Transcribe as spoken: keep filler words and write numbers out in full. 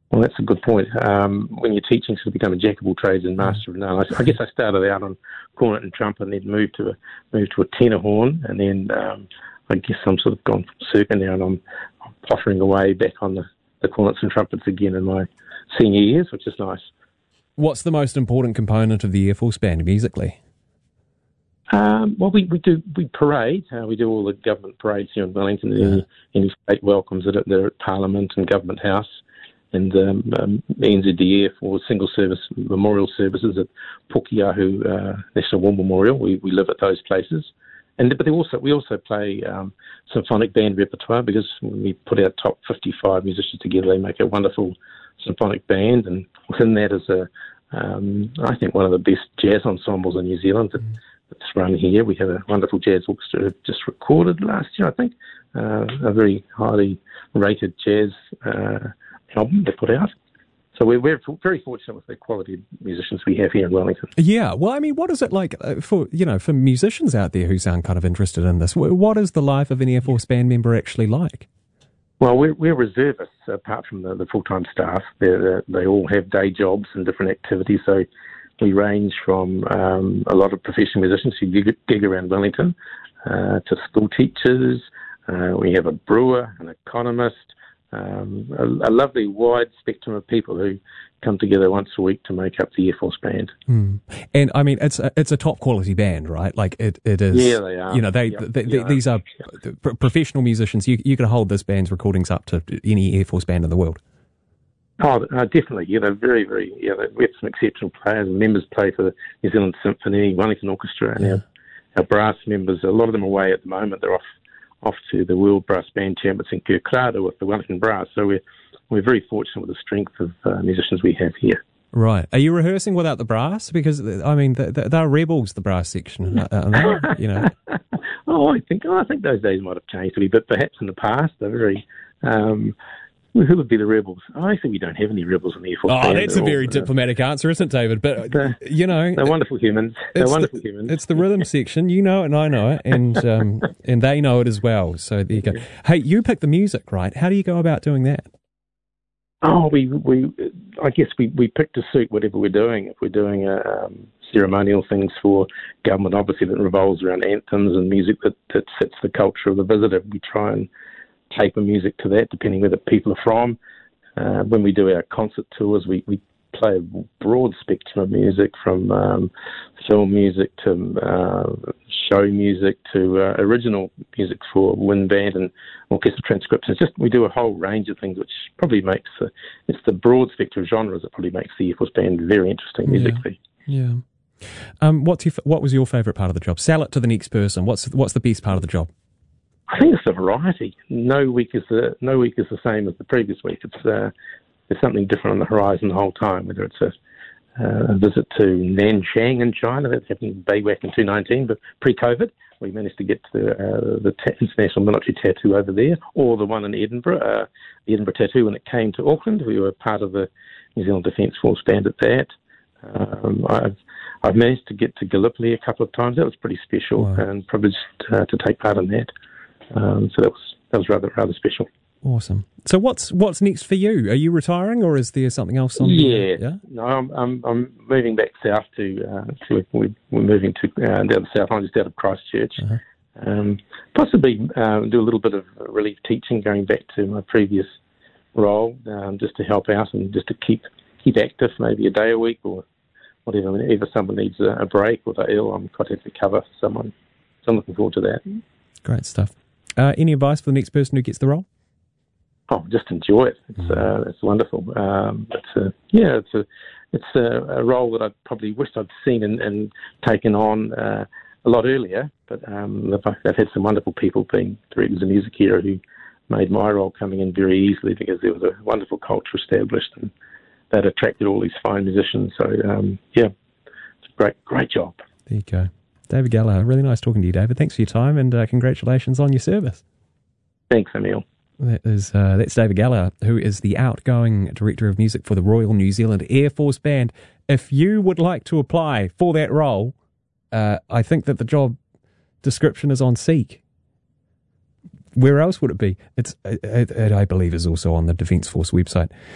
Well, that's a good point. Um, when you're teaching, sort of become a jack of all trades and master of none. I, I guess I started out on cornet and trumpet, and then moved to a moved to a tenor horn, and then um, I guess I'm sort of gone full circle now, and I'm, I'm pottering away back on the, the cornets and trumpets again in my senior years, which is nice. What's the most important component of the Air Force Band musically? Um, well, we, we do we parade. Uh, we do all the government parades here in Wellington. Yeah. Any, any state welcomes it. They're at Parliament and Government House. And um, um, N Z D F or single service memorial services at Pukeahu uh, National War Memorial. We we live at those places, and but they also we also play um, symphonic band repertoire, because when we put our top fifty-five musicians together, they make a wonderful symphonic band, and within that is a um, I think one of the best jazz ensembles in New Zealand that, that's run here. We have a wonderful jazz orchestra just recorded last year, I think, uh, a very highly rated jazz Uh, album they put out. So we're, we're very fortunate with the quality of musicians we have here in Wellington. Yeah, well, I mean, what is it like for, you know, for musicians out there who sound kind of interested in this? What is the life of an Air Force Band member actually like? Well, we're, we're reservists, apart from the, the full-time staff. They're, they all have day jobs and different activities, so we range from um, a lot of professional musicians who gig, gig around Wellington uh, to school teachers. Uh, we have a brewer, an economist, Um, a, a lovely wide spectrum of people who come together once a week to make up the Air Force Band. Mm. And I mean, it's a, it's a top quality band, right? Like it, it is. Yeah, they are. You know, they, yep. they, they yeah. these are yep. professional musicians. You you can hold this band's recordings up to any Air Force band in the world. Oh, uh, definitely. Yeah, they're very, very. Yeah, we have some exceptional players. Members play for the New Zealand Symphony, Wellington Orchestra, and yeah. our, our brass members. A lot of them are away at the moment. They're off. off to the World Brass Band Championships in Kerkrade with the Wellington Brass. So we're, we're very fortunate with the strength of uh, musicians we have here. Right. Are you rehearsing without the brass? Because, I mean, they're rebels, the brass section, aren't they? You know. oh, I think oh, I think those days might have changed a little bit. Perhaps in the past, they're very... Um, who would be the rebels? I think we don't have any rebels in the Air Force Oh, Band that's a all, very uh, diplomatic answer, isn't it, David? But, uh, you know... They're wonderful humans. They're wonderful the, humans. It's the rhythm section. You know it and I know it, and um, and they know it as well. So there you go. Hey, you pick the music, right? How do you go about doing that? Oh, we, we I guess we, we pick to suit whatever we're doing. If we're doing uh, um, ceremonial things for government, obviously that revolves around anthems and music that, that fits the culture of the visitor, we try and taper music to that, depending where the people are from. Uh, when we do our concert tours, we, we play a broad spectrum of music, from um, film music to uh, show music to uh, original music for wind band and orchestral transcriptions. Just we do a whole range of things, which probably makes the, it's the broad spectrum of genres that probably makes the Air Force Band very interesting musically. Yeah. yeah. Um, what's your, what was your favourite part of the job? Sell it to the next person. What's what's the best part of the job? I think it's the variety. No week is the no week is the same as the previous week. It's uh, there's something different on the horizon the whole time. Whether it's a, uh, a visit to Nanchang in China, that's happening way back in twenty nineteen, but pre-COVID, we managed to get to uh, the ta- International Military Tattoo over there, or the one in Edinburgh, uh, the Edinburgh Tattoo. When it came to Auckland, we were part of the New Zealand Defence Force Band at that. Um, I've I've managed to get to Gallipoli a couple of times. That was pretty special, wow. and privileged uh, to take part in that. Um, so that was that was rather rather special. Awesome. So what's what's next for you? Are you retiring, or is there something else on? Yeah, the, yeah. No, I'm I'm I'm moving back south to. Uh, to we're, we're moving to uh, down the south line, just out of Christchurch. Uh-huh. Um, possibly uh, do a little bit of relief teaching, going back to my previous role, um, just to help out and just to keep keep active, maybe a day a week or whatever. Whenever someone needs a, a break or they're ill, I'm quite happy to cover for someone. So I'm looking forward to that. Great stuff. Uh, any advice for the next person who gets the role? Oh, just enjoy it. It's mm. uh, it's wonderful. Um, it's a, yeah, it's a it's a, a role that I probably wished I'd seen and, and taken on uh, a lot earlier. But um, I've, I've had some wonderful people being directors of music here who made my role coming in very easily, because there was a wonderful culture established and that attracted all these fine musicians. So um, yeah, it's a great great job. There you go. David Gallagher, really nice talking to you, David. Thanks for your time, and uh, congratulations on your service. Thanks, Emil. That is, uh, that's David Gallagher, who is the outgoing Director of Music for the Royal New Zealand Air Force Band. If you would like to apply for that role, uh, I think that the job description is on Seek. Where else would it be? It's, it, it, I believe, is also on the Defence Force website.